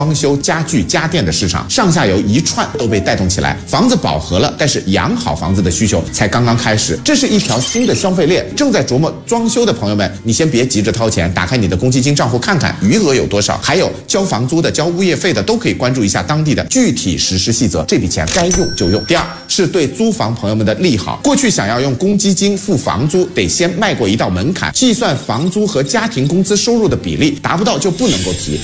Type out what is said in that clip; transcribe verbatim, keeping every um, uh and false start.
装修、家具、家电的市场，上下游一串都被带动起来，房子饱和了，但是养好房子的需求才刚刚开始，这是一条新的消费链。正在琢磨装修的朋友们，你先别急着掏钱，打开你的公积金账户看看余额有多少，还有交房租的、交物业费的，都可以关注一下当地的具体实施细则，这笔钱该用就用。第二是对租房朋友们的利好，过去想要用公积金付房租，得先迈过一道门槛，计算房租和家庭工资收入的比例达不到就不能够提。